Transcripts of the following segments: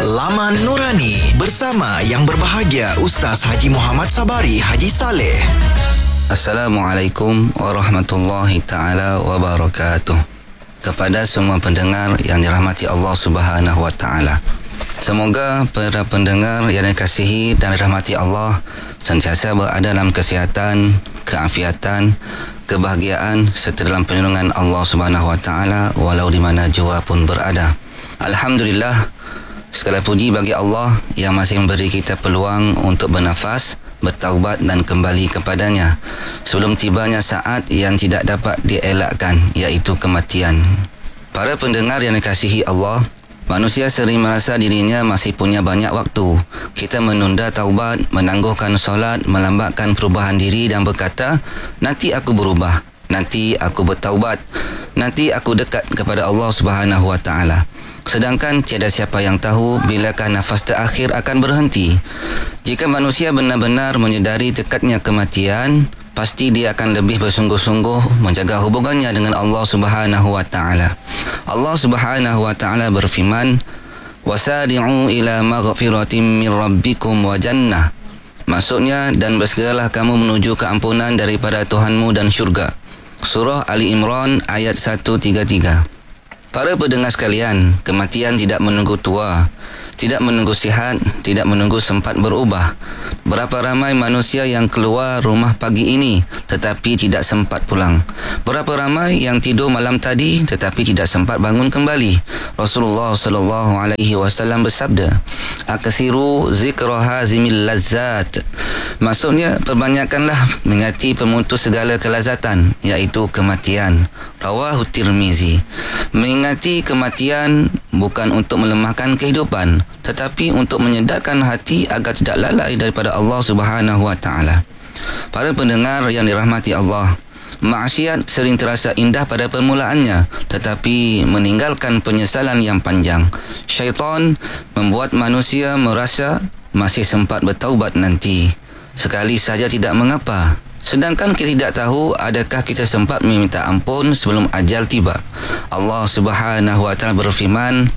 Laman Nurani bersama yang berbahagia Ustaz Haji Muhammad Sabari Haji Saleh. Assalamualaikum warahmatullahi ta'ala wabarakatuh. Kepada semua pendengar yang dirahmati Allah Subhanahu wa ta'ala, semoga para pendengar yang dikasihi dan dirahmati Allah sentiasa berada dalam kesihatan, keafiatan, kebahagiaan serta dalam perlindungan Allah Subhanahu wa ta'ala walau di mana jua pun berada. Alhamdulillah, segala puji bagi Allah yang masih memberi kita peluang untuk bernafas, bertaubat dan kembali kepadanya sebelum tibanya saat yang tidak dapat dielakkan, iaitu kematian. Para pendengar yang dikasihi Allah, manusia sering merasa dirinya masih punya banyak waktu. Kita menunda taubat, menangguhkan solat, melambatkan perubahan diri dan berkata, nanti aku berubah, nanti aku bertaubat, nanti aku dekat kepada Allah Subhanahu wa ta'ala. Sedangkan tiada siapa yang tahu bilakah nafas terakhir akan berhenti. Jika manusia benar-benar menyedari dekatnya kematian, pasti dia akan lebih bersungguh-sungguh menjaga hubungannya dengan Allah Subhanahu wa ta'ala. Allah Subhanahu wa ta'ala berfirman, "Wasari'u ila maghfiratin min rabbikum wa jannah." Maksudnya, dan bersegeralah kamu menuju keampunan daripada Tuhanmu dan syurga. Surah Ali Imran ayat 133. Para pendengar sekalian, kematian tidak menunggu tua, tidak menunggu sihat, tidak menunggu sempat berubah. Berapa ramai manusia yang keluar rumah pagi ini tetapi tidak sempat pulang. Berapa ramai yang tidur malam tadi tetapi tidak sempat bangun kembali. Rasulullah sallallahu alaihi wasallam bersabda, "Aktsiru zikra hazimil lazzat." Maksudnya, perbanyakkanlah mengingati pemutus segala kelazatan, iaitu kematian. Rawahu Tirmizi. Mengingati kematian bukan untuk melemahkan kehidupan, tetapi untuk menyedarkan hati agar tidak lalai daripada Allah Subhanahu wa ta'ala. Para pendengar yang dirahmati Allah, maksiat sering terasa indah pada permulaannya, tetapi meninggalkan penyesalan yang panjang. Syaitan membuat manusia merasa masih sempat bertaubat nanti. Sekali saja tidak mengapa. Sedangkan kita tidak tahu adakah kita sempat meminta ampun sebelum ajal tiba. Allah Subhanahu wa ta'ala berfirman,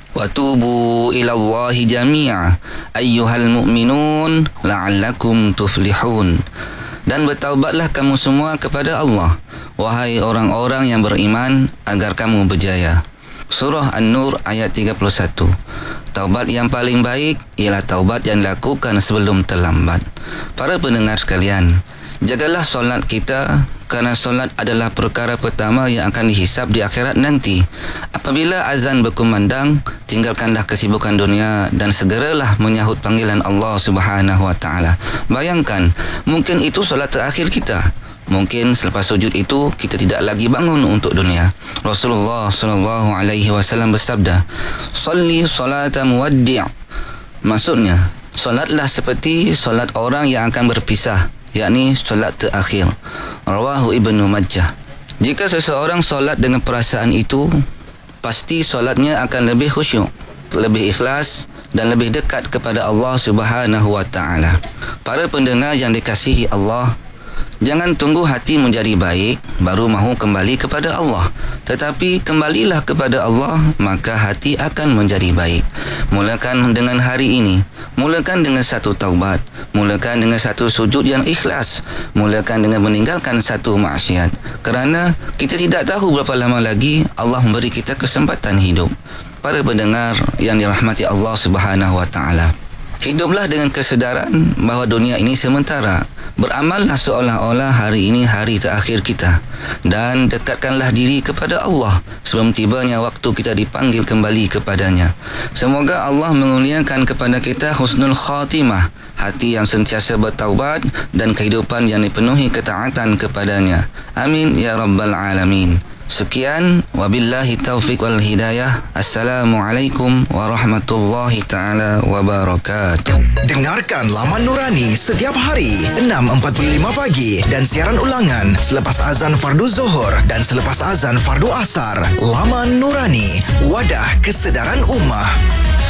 "Watubu ilallahi jami'a ayyuhal mu'minun la'allakum tuflihun." Dan bertaubatlah kamu semua kepada Allah, wahai orang-orang yang beriman, agar kamu berjaya. Surah An-Nur ayat 31. Taubat yang paling baik ialah taubat yang dilakukan sebelum terlambat. Para pendengar sekalian, jagalah solat kita, kerana solat adalah perkara pertama yang akan dihisap di akhirat nanti. Apabila azan berkumandang, tinggalkanlah kesibukan dunia dan segeralah menyahut panggilan Allah Subhanahu wa ta'ala. Bayangkan, mungkin itu solat terakhir kita. Mungkin selepas sujud itu kita tidak lagi bangun untuk dunia. Rasulullah sallallahu alaihi wasallam bersabda, "Shalli salata muwaddi'." Maksudnya, solatlah seperti solat orang yang akan berpisah, yakni solat terakhir. Rawahu Ibnu Majah. Jika seseorang solat dengan perasaan itu, pasti solatnya akan lebih khusyuk, lebih ikhlas dan lebih dekat kepada Allah Subhanahu wa ta'ala. Para pendengar yang dikasihi Allah, jangan tunggu hati menjadi baik baru mahu kembali kepada Allah. Tetapi kembalilah kepada Allah, maka hati akan menjadi baik. Mulakan dengan hari ini. Mulakan dengan satu taubat. Mulakan dengan satu sujud yang ikhlas. Mulakan dengan meninggalkan satu maksiat. Kerana kita tidak tahu berapa lama lagi Allah memberi kita kesempatan hidup. Para pendengar yang dirahmati Allah Subhanahu wa ta'ala, hiduplah dengan kesedaran bahawa dunia ini sementara. Beramallah seolah-olah hari ini hari terakhir kita. Dan dekatkanlah diri kepada Allah sebelum tibanya waktu kita dipanggil kembali kepadanya. Semoga Allah mengurniakan kepada kita husnul khatimah, hati yang sentiasa bertaubat dan kehidupan yang dipenuhi ketaatan kepadanya. Amin ya rabbal alamin. Sekian, wabillahi taufiq wal hidayah. Assalamualaikum warahmatullahi ta'ala wabarakatuh. Dengarkan Laman Nurani setiap hari 6.45 pagi dan siaran ulangan selepas azan fardu Zuhur dan selepas azan fardu Asar. Laman Nurani, wadah kesedaran ummah.